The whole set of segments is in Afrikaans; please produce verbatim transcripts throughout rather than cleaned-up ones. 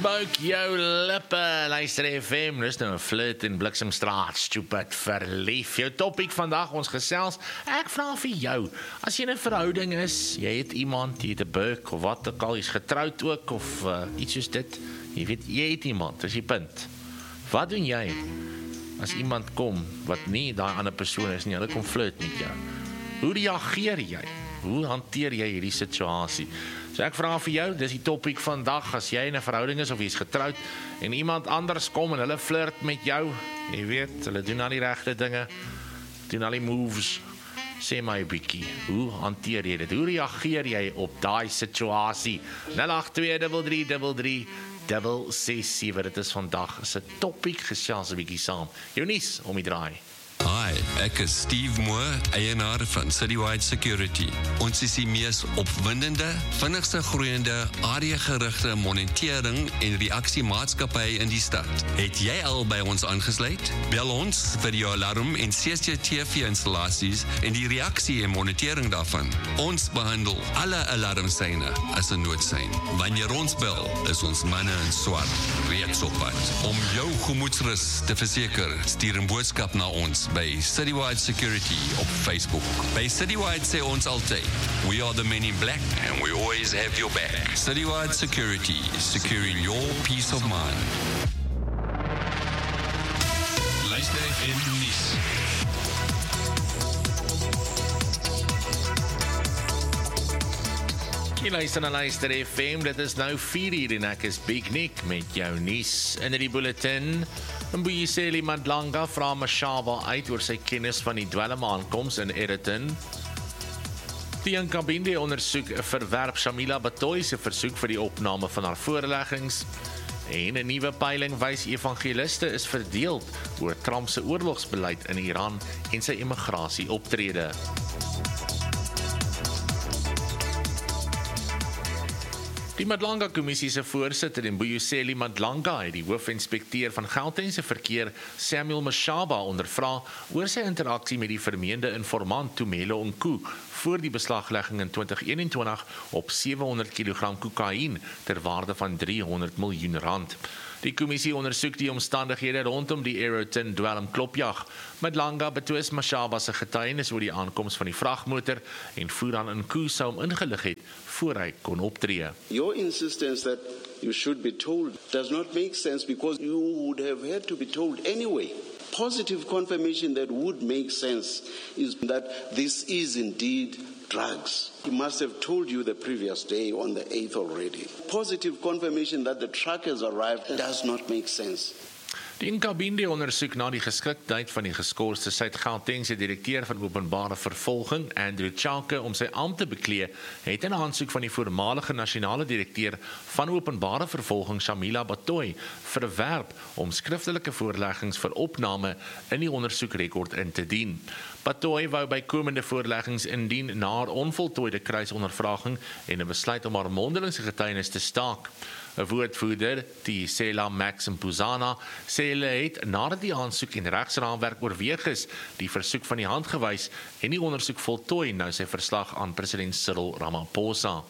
Buik jou lippe, luister F M, dis nou 'n flirt in Bliksemstraat, stupid verlief. Jou topic vandag, ons gesels, ek vra vir jou, as jy in 'n verhouding is, jy het iemand, jy het 'n burk, of wat ook al, jy's getroud ook, of uh, iets soos dit, jy weet, jy het iemand, dis die punt. Wat doen jy, as iemand kom, wat nie daai ander persoon is nie, hulle kom flirt met jou? Hoe reageer jy? Hoe hanteer jy hierdie situasie? So ek vra vir jou, dis die topic vandag, as jy in 'n verhouding is of jy is getroud en iemand anders kom en hulle flirt met jou, jy weet, hulle doen al die regte dinge, doen al die moves, sê my bietjie, hoe hanteer jy dit? Hoe reageer jy op daai situasie? nul agt twee drie drie drie drie ses ses sewe, dit is vandag, is 'n topic, gesels 'n bietjie saam. Jou nuus om die draai. Hi, ek is Steve Moore, eienaar van Citywide Security. Ons is die mees opwindende, vinnigste groeiende, areagerigte monitering en reaksiemaatskappy in die stad. Het jy al by ons aangesluit? Bel ons vir jou alarm en C C T V-installasies en die reaksie en monitering daarvan. Ons behandel alle alarmsyne as 'n noodsein. Wanneer ons bel, is ons manne in swart reeds op pad. Om jou gemoedsrus te verseker, stuur 'n boodskap na ons by Citywide Security op Facebook. By Citywide sê ons altyd, we are the men in black and we always have your back. Citywide Security, securing your peace of mind. Luister in nuus. Jy luister na Luister F M, dit is nou vier uur en ek is Big Nick met jou nuus in die bulletin. Mbuyiseli Madlanga vra Mashaba uit oor sy kennis van die dwelmaankoms in Egerton. Die Nkabinde ondersoek verwerp Shamila Batoy se versoek vir die opname van haar voorleggings. En 'n nuwe peiling wys evangeliste is verdeeld oor Trump se oorlogsbeleid in Iran en sy immigrasie-optrede. Die Madlanga-kommissie se voorsitter, Mbuyiseli Madlanga, het die hoofinspekteur van Gautengse verkeer, Samuel Mashaba, ondervra oor sy interaksie met die vermeende informant Tumelo Nku voor die beslaglegging in twintig eenentwintig op sewehonderd kilogram kokain ter waarde van driehonderd miljoen rand. Die kommissie ondersoek die omstandighede rondom die Egerton dwelmklopjag. Madlanga betwis Mashaba se getuienis oor die aankoms van die vragmotor en voer aan Nku sou hom ingelig het voor hy kon optree. Your insistence that you should be told does not make sense because you would have had to be told anyway. Positive confirmation that would make sense is that this is indeed drugs. He must have told you the previous day on the eighth already. Positive confirmation that the truck has arrived does not make sense. Die Nkabinde ondersoek na die geskiktheid van die geskorste Suid-Gautengse direkteur van openbare vervolging, Andrew Chauke, om sy ampt te beklee, het in 'n aansoek van die voormalige nasionale direkteur van openbare vervolging, Shamila Batoy, verwerp om skriftelike voorleggings vir opname in die ondersoekrekord in te dien. Batoy wou bykomende voorleggings indien na haar onvoltooide kruisondervraging en 'n besluit om haar mondelingse getuienis te staak. 'n Woordvoerder, die Sela Max Mpuzana, sê hulle het nadat die aansoek en regsraamwerk oorweeg is, die versoek van die hand gewys en die ondersoek voltooi, nou sy verslag aan president Cyril Ramaphosa.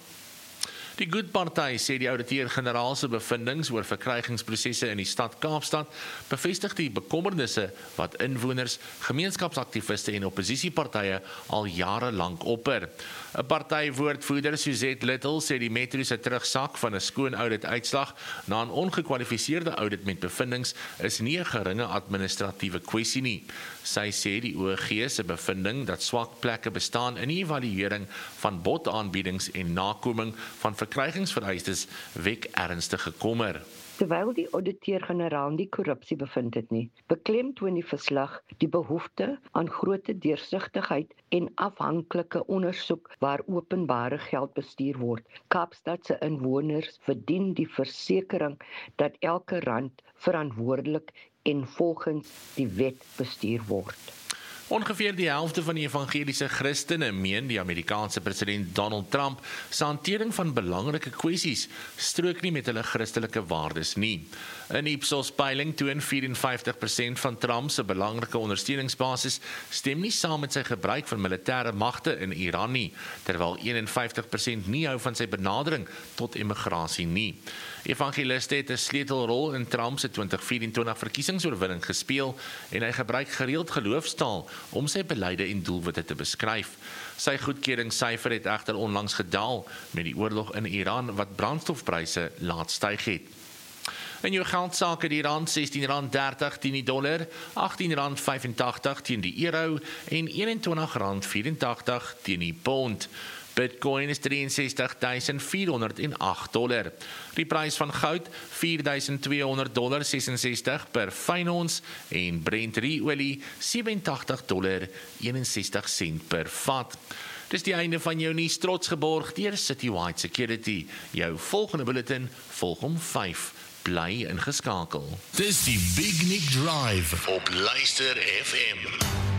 Die Good Party sê die ouditeur-generaal se bevindings oor verkrygingsprosesse in die stad Kaapstad bevestig die bekommernisse wat inwoners, gemeenskapsaktiviste en opposisiepartye al jare lank opper. 'n Partywoordvoerder, Suzette Little, sê die metro se terugsak van 'n skoon audit uitslag na 'n ongekwalifiseerde audit met bevindings is nie 'n geringe administratiewe kwessie nie. Sy sê die O G se bevinding dat swak plekke bestaan in die evaluering van botaanbiedings en nakoming van verkrygingsvereistes wek ernstige kommer. Terwyl die ouditeur-generaal nie korrupsie bevind het nie, beklemtoon die verslag die behoefte aan groter deursigtigheid en afhanklike ondersoek waar openbare geld bestuur word. Kaapstad se inwoners verdien die versekering dat elke rand verantwoordelik en volgens die wet bestuur word. Ongeveer die helfte van die evangeliese Christene meen die Amerikaanse president Donald Trump se hantering van belangrike kwessies strook nie met hulle Christelike waardes nie. 'n Ipsos-peiling toon vyf en vyftig persent van Trump se belangrike ondersteuningsbasis stem nie saam met sy gebruik van militêre magte in Iran nie, terwyl een en vyftig persent nie hou van sy benadering tot immigrasie nie. Evangeliste het 'n sleutelrol in Trump se twintig vyf-en-twintig verkiesingsoorwinning gespeel en hy gebruik gereeld geloofstaal om sy beleide en doelwitte te beskryf. Sy goedkeringssyfer het egter onlangs gedaal met die oorlog in Iran wat brandstofpryse laat styg het. In jou geldsaake die rand sestien rand dertig teen die dollar, agttien rand vyfentagtig teen die euro en eenentwintig rand vyerentagtig teen die pond. Bitcoin is drie en sestig duisend vierhonderd agt dollar. Die prys van goud vier duisend tweehonderd dollar ses en sestig per fyn ons en Brent olie sewe en tagtig dollar een en sestig sent per vat. Dis die einde van jou nuus, trots geborg deur Citywide Security. Jou volgende bulletin volg om vyf. Bly ingeskakel. Dis die Big Nick Drive op Luister F M.